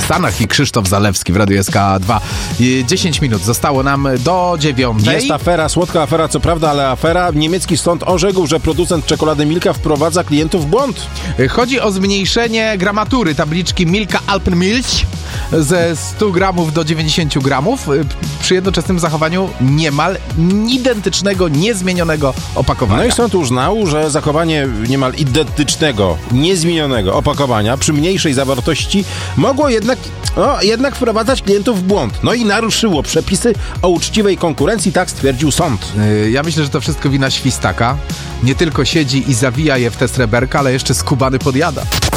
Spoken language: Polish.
Stanach i Krzysztof Zalewski w Radiu SK2. 10 minut zostało nam do 9. Jest afera, słodka afera, co prawda, ale afera. Niemiecki sąd orzekł, że producent czekolady Milka wprowadza klientów w błąd. Chodzi o zmniejszenie gramatury tabliczki Milka Alpenmilch ze 100 gramów do 90 gramów przy jednoczesnym zachowaniu niemal identycznego, niezmienionego opakowania. No i sąd uznał, że zachowanie niemal identycznego, niezmienionego opakowania przy mniejszej zawartości mogło jednak wprowadzać klientów w błąd. No i naruszyło przepisy o uczciwej konkurencji, tak stwierdził sąd. Ja myślę, że to wszystko wina świstaka. Nie tylko siedzi i zawija je w te sreberka, ale jeszcze skubany podjada.